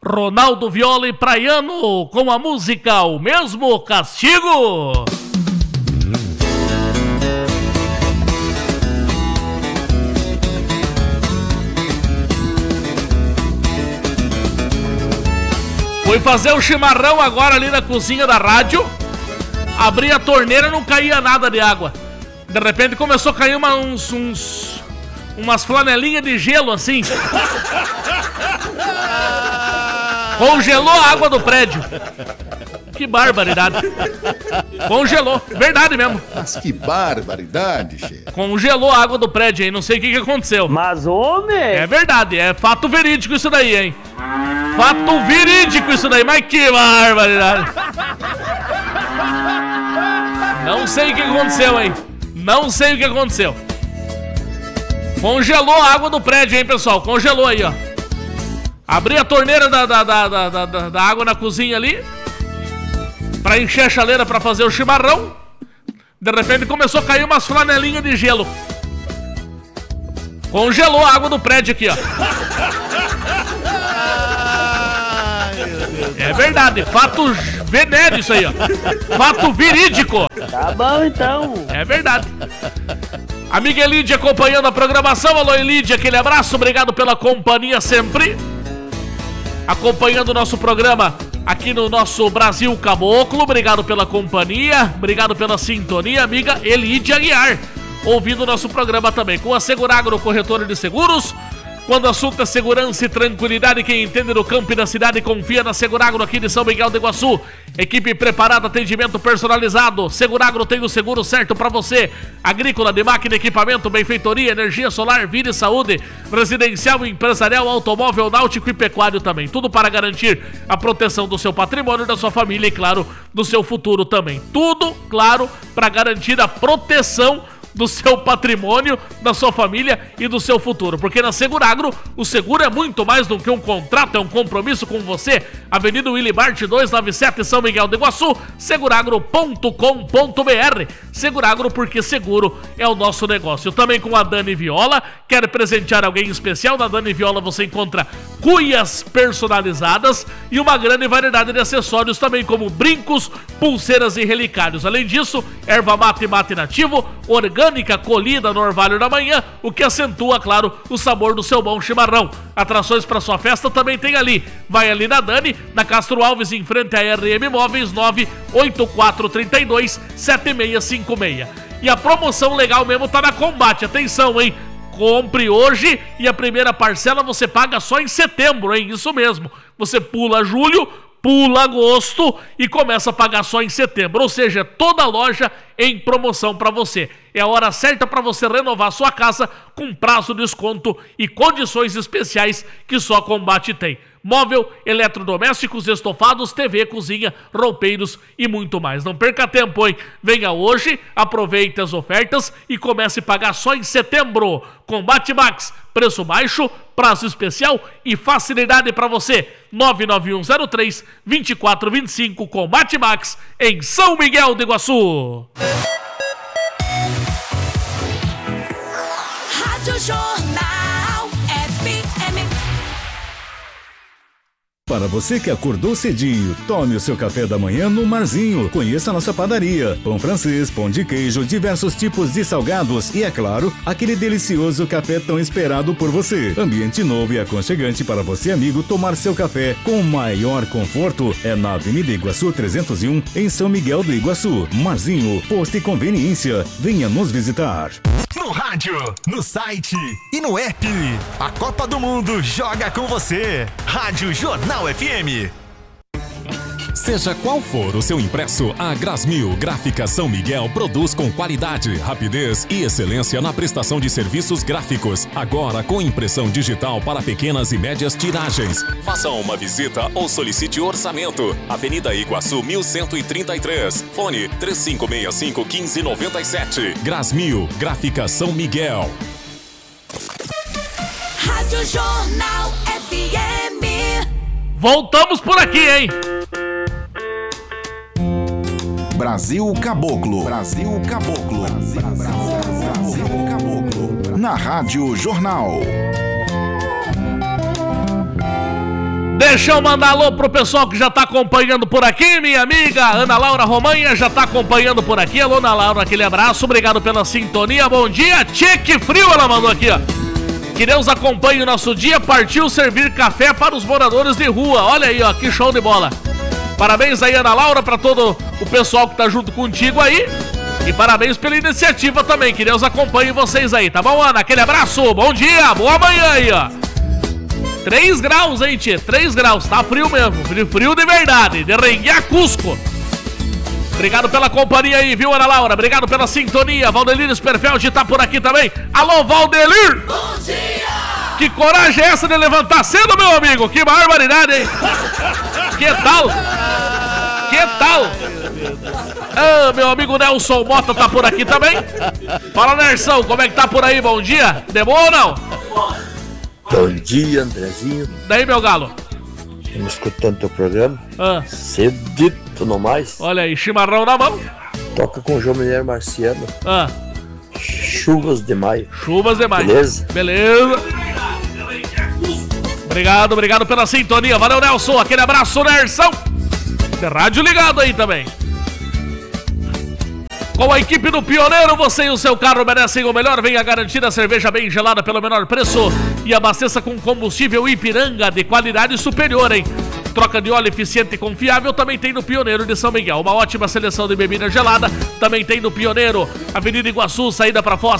Ronaldo Viola e Praiano com a música O Mesmo Castigo. Fui fazer o chimarrão agora ali na cozinha da rádio. Abri a torneira, não caía nada de água. De repente começou a cair umas flanelinhas de gelo assim. Congelou a água do prédio. Que barbaridade. Congelou, verdade mesmo. Mas que barbaridade, chefe. Congelou a água do prédio aí, não sei o que aconteceu. Mas, homem... É verdade, é fato verídico isso daí, hein. Fato verídico isso daí, mas que barbaridade. Não sei o que aconteceu, hein. Não sei o que aconteceu. Congelou a água do prédio, hein, pessoal. Congelou aí, ó. Abri a torneira da água na cozinha ali pra encher a chaleira pra fazer o chimarrão. De repente começou a cair umas flanelinhas de gelo. Congelou a água do prédio aqui, ó. É verdade, fato venéreo isso aí, ó. Fato verídico. Tá bom, então. É verdade. Amiga Elidia acompanhando a programação. Alô, Elidia, aquele abraço. Obrigado pela companhia sempre. Acompanhando o nosso programa aqui no nosso Brasil Caboclo. Obrigado pela companhia. Obrigado pela sintonia, amiga Elidia Aguiar. Ouvindo o nosso programa também. Com a Seguragro, corretora de seguros. Quando o assunto é segurança e tranquilidade, quem entende do campo e da cidade confia na Seguragro aqui de São Miguel do Iguaçu. Equipe preparada, atendimento personalizado. Seguragro tem o seguro certo para você. Agrícola, de máquina, equipamento, benfeitoria, energia solar, vida e saúde. Residencial, empresarial, automóvel, náutico e pecuário também. Tudo para garantir a proteção do seu patrimônio, da sua família e, claro, do seu futuro também. Tudo, claro, para garantir a proteção do seu patrimônio, da sua família e do seu futuro. Porque na Seguragro, o seguro é muito mais do que um contrato, é um compromisso com você. Avenida Willy Bart 297, São Miguel do Iguaçu, seguragro.com.br. Seguragro, porque seguro é o nosso negócio. Também com a Dani Viola. Quer presentear alguém especial? Na Dani Viola você encontra cuias personalizadas e uma grande variedade de acessórios também, como brincos, pulseiras e relicários. Além disso, erva mate e mate nativo, orgânica colhida no orvalho da manhã, o que acentua, claro, o sabor do seu bom chimarrão. Atrações para sua festa também tem ali. Vai ali na Dani, na Castro Alves, em frente à RM Móveis, 98432-7656. E a promoção legal mesmo tá na Combate. Atenção, hein? Compre hoje e a primeira parcela você paga só em setembro, hein? Isso mesmo. Você pula julho, pula agosto e começa a pagar só em setembro. Ou seja, toda a loja em promoção para você. É a hora certa para você renovar sua casa com prazo, desconto e condições especiais que só a Combate tem. Móvel, eletrodomésticos, estofados, TV, cozinha, roupeiros e muito mais. Não perca tempo, hein? Venha hoje, aproveite as ofertas e comece a pagar só em setembro. Combate Max, preço baixo, prazo especial e facilidade para você. 99103-2425, Combate Max, em São Miguel do Iguaçu. Rádio Jornal FM. Para você que acordou cedinho, tome o seu café da manhã no Marzinho. Conheça a nossa padaria. Pão francês, pão de queijo, diversos tipos de salgados e, é claro, aquele delicioso café tão esperado por você. Ambiente novo e aconchegante para você, amigo, tomar seu café com o maior conforto. É na Avenida Iguaçu 301, em São Miguel do Iguaçu. Marzinho, posto e conveniência. Venha nos visitar. No rádio, no site e no app. A Copa do Mundo joga com você. Rádio Jornal FM. Seja qual for o seu impresso, a Grasmil Gráfica São Miguel produz com qualidade, rapidez e excelência na prestação de serviços gráficos. Agora com impressão digital para pequenas e médias tiragens. Faça uma visita ou solicite orçamento. Avenida Iguaçu 1133. Fone 3565-1597. Grasmil Gráfica São Miguel. Rádio Jornal FM. Voltamos por aqui, hein? Brasil Caboclo. Brasil Caboclo. Brasil Caboclo. Na Rádio Jornal. Deixa eu mandar alô pro pessoal que já tá acompanhando por aqui. Minha amiga Ana Laura Romanha já tá acompanhando por aqui. Alô, Ana Laura, aquele abraço. Obrigado pela sintonia. Bom dia. Tcheque frio, ela mandou aqui, ó. Que Deus acompanhe o nosso dia. Partiu servir café para os moradores de rua. Olha aí, ó, que show de bola. Parabéns aí, Ana Laura, para todo o pessoal que tá junto contigo aí. E parabéns pela iniciativa também. Que Deus acompanhe vocês aí, tá bom, Ana? Aquele abraço. Bom dia, boa manhã aí, ó. 3 graus, hein, tchê? 3 graus, tá frio mesmo. Frio de verdade, de Rengue a Cusco. Obrigado pela companhia aí, viu, Ana Laura? Obrigado pela sintonia. Valdelir Sperfeld tá por aqui também. Alô, Valdelir! Bom dia! Que coragem é essa de levantar cedo, meu amigo? Que barbaridade, hein? Que tal? Que tal? Ah, meu amigo Nelson Mota tá por aqui também. Fala, Nersão, como é que tá por aí? Bom dia? De boa ou não? Bom dia, Andrezinho. Daí, meu galo? Estamos escutando teu programa. Cedito no mais. Olha aí, chimarrão na mão. Toca com o João Mineiro Marciano. Chuvas de maio. Chuvas de maio. Beleza? Beleza. Obrigado pela sintonia. Valeu, Nelson. Aquele abraço, Nersão. De rádio ligado aí também. Com a equipe do Pioneiro, você e o seu carro merecem o melhor. Venha garantir a cerveja bem gelada pelo menor preço e abasteça com combustível Ipiranga de qualidade superior, hein? Troca de óleo eficiente e confiável também tem no Pioneiro de São Miguel. Uma ótima seleção de bebida gelada também tem no Pioneiro. Avenida Iguaçu, saída para Foz,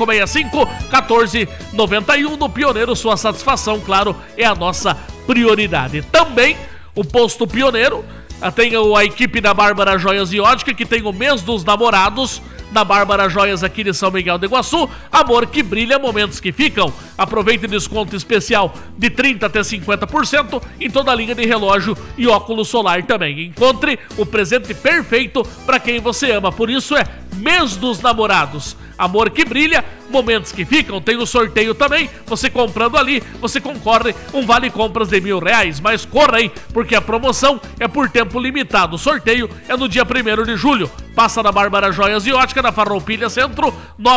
3565-1491. No Pioneiro, sua satisfação, claro, é a nossa prioridade. Também o posto Pioneiro. Tem a equipe da Bárbara Joias e Ótica, que tem o mês dos namorados na Bárbara Joias aqui de São Miguel de Iguaçu. Amor que brilha, momentos que ficam. Aproveite desconto especial de 30% até 50% em toda a linha de relógio e óculos solar também. Encontre o presente perfeito para quem você ama. Por isso é mês dos namorados. Amor que brilha, momentos que ficam. Tem o sorteio também. Você comprando ali, você concorre um vale compras de R$1.000. Mas corra aí, porque a promoção é por tempo limitado. O sorteio é no dia 1º de julho. Passa na Bárbara Joias e Ótica, na Farroupilha Centro,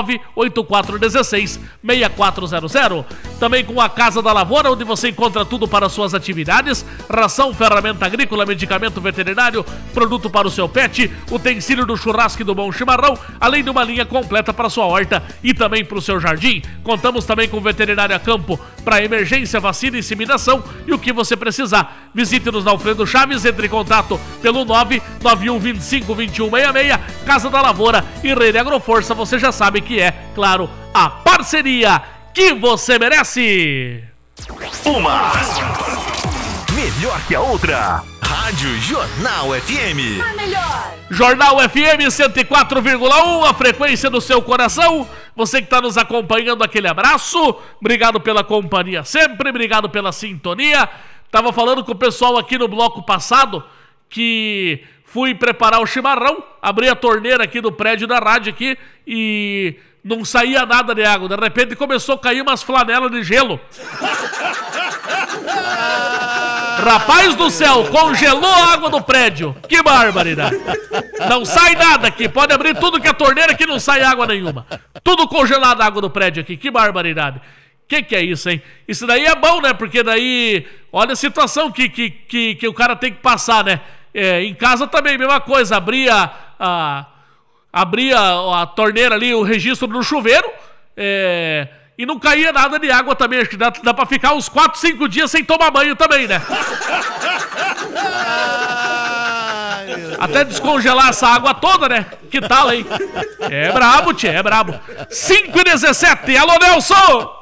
98416-6400. Também com a Casa da Lavoura, onde você encontra tudo para suas atividades: ração, ferramenta agrícola, medicamento veterinário, produto para o seu pet, utensílio do churrasco e do bom chimarrão, além de uma linha completa para sua horta e também para o seu jardim. Contamos também com veterinário a campo para emergência, vacina, inseminação e o que você precisar. Visite-nos na Alfredo Chaves, entre em contato pelo 991252166. Casa da Lavoura e Rede Agroforça, você já sabe que é, claro, a parceria que você merece. Uma melhor que a outra. Rádio Jornal FM. A melhor. Jornal FM 104,1, a frequência do seu coração. Você que está nos acompanhando, aquele abraço. Obrigado pela companhia sempre, obrigado pela sintonia. Tava falando com o pessoal aqui no bloco passado que fui preparar o chimarrão, abri a torneira aqui do prédio da rádio aqui e não saía nada de água. De repente começou a cair umas flanelas de gelo. Rapaz do céu, congelou a água do prédio. Que barbaridade. Não sai nada aqui. Pode abrir tudo que é torneira que não sai água nenhuma. Tudo congelado a água do prédio aqui. Que barbaridade. Que é isso, hein? Isso daí é bom, né? Porque daí, olha a situação que o cara tem que passar, né? Em casa também, mesma coisa. Abria a torneira ali, o registro no chuveiro. E não caía nada de água também. Acho que dá pra ficar uns 4, 5 dias sem tomar banho também, né? Até descongelar essa água toda, né? Que tal, hein? É brabo, tchê, é brabo. 5h17, alô, Nelson!